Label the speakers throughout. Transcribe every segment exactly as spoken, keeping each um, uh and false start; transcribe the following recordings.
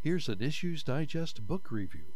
Speaker 1: Here's an Issues Digest book review.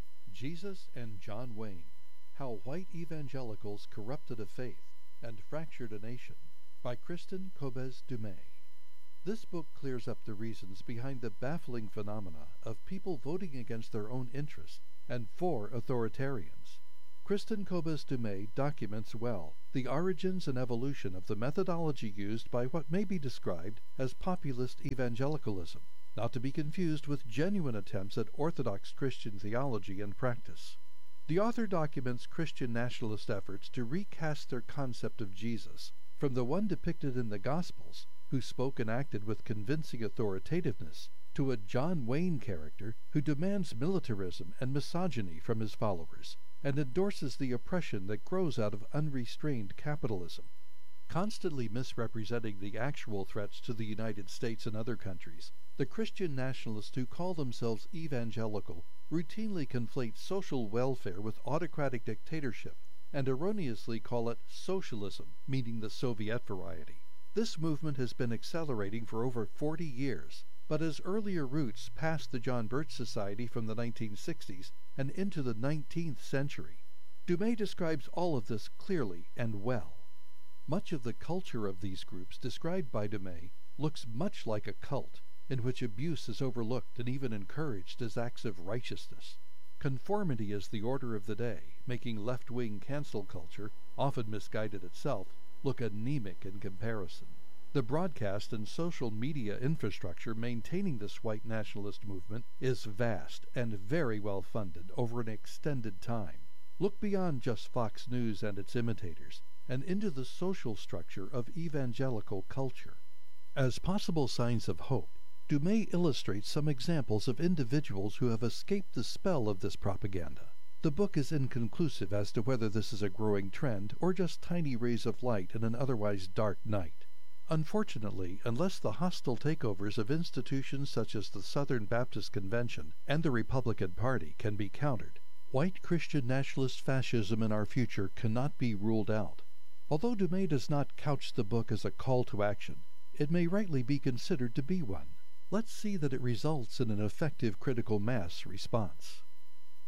Speaker 1: Jesus and John Wayne: How White Evangelicals Corrupted a Faith and Fractured a Nation, by Kristin Kobes Du Mez. This book clears up the reasons behind the baffling phenomena of people voting against their own interests and for authoritarians. Kristin Kobes Du Mez documents well the origins and evolution of the methodology used by what may be described as populist evangelicalism, not to be confused with genuine attempts at orthodox Christian theology and practice. The author documents Christian nationalist efforts to recast their concept of Jesus from the one depicted in the Gospels, who spoke and acted with convincing authoritativeness, to a John Wayne character who demands militarism and misogyny from his followers, and endorses the oppression that grows out of unrestrained capitalism. Constantly misrepresenting the actual threats to the United States and other countries, the Christian nationalists who call themselves evangelical routinely conflate social welfare with autocratic dictatorship, and erroneously call it socialism, meaning the Soviet variety. This movement has been accelerating for over forty years, but has earlier roots past the John Birch Society from the nineteen sixties and into the nineteenth century. Du Mez describes all of this clearly and well. Much of the culture of these groups described by Du Mez looks much like a cult, in which abuse is overlooked and even encouraged as acts of righteousness. Conformity is the order of the day, making left-wing cancel culture, often misguided itself, look anemic in comparison. The broadcast and social media infrastructure maintaining this white nationalist movement is vast and very well funded over an extended time. Look beyond just Fox News and its imitators, and into the social structure of evangelical culture. As possible signs of hope, Du Mez illustrates some examples of individuals who have escaped the spell of this propaganda. The book is inconclusive as to whether this is a growing trend or just tiny rays of light in an otherwise dark night. Unfortunately, unless the hostile takeovers of institutions such as the Southern Baptist Convention and the Republican Party can be countered, white Christian nationalist fascism in our future cannot be ruled out. Although Du Mez does not couch the book as a call to action, it may rightly be considered to be one. Let's see that it results in an effective critical mass response.